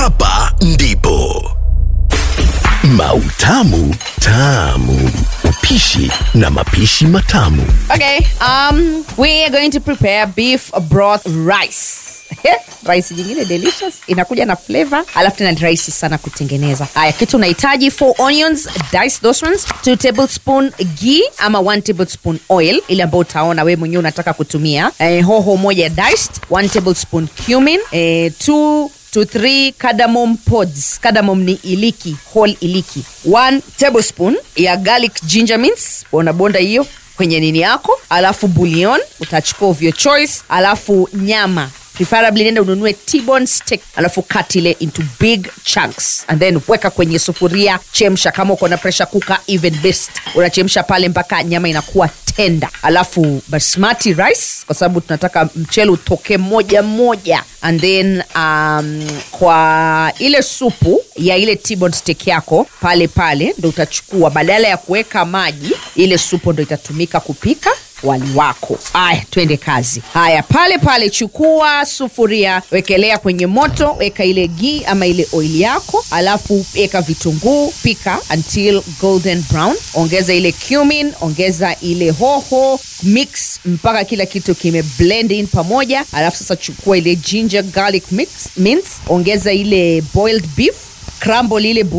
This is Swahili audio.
Hapa ndipo Mautamu Tamu, upishi na mapishi matamu. Okay, we are going to prepare beef broth rice. Rice jingine delicious, inakuja na flavor, alafu tena rahisi sana kutengeneza. Haya, kitu unahitaji 4 onions, dice those ones, 2 tablespoon ghee ama 1 tablespoon oil, ile ambayo utaona wewe mwenyewe unataka kutumia. Hoho moja diced, 1 tablespoon cumin, 2 to 3 cardamom pods. Cardamom ni iliki, whole iliki. 1 tablespoon ya garlic ginger mince, bonda hiyo kwenye nini yako. Alafu bouillon, utachukua of your choice. Alafu nyama, preferably nenda ununue T-bone steak, alafu cut ile into big chunks, and then weka kwenye sufuria, chemsha. Kama uko na pressure cooker, even best, unachemsha pale mpaka nyama inakuwa tender. Alafu basmati rice, kwa sababu tunataka mchele utoke moja, and then kwa ile supu ya ile T-bone steak yako pale ndo utachukua, badala ya kuweka maji, ile supu ndo itatumika kupika wali wako. Haya, twende kazi. Haya, pale chukua sufuria, wekelea kwenye moto, weka ile ghee ama ile oil yako, alafu weka vitunguu, pika until golden brown. Ongeza ile cumin, ongeza ile hoho, mix mpaka kila kitu kime blend in pamoja. Alafu sasa chukua ile ginger garlic mince, ongeza ile boiled beef, crumble ile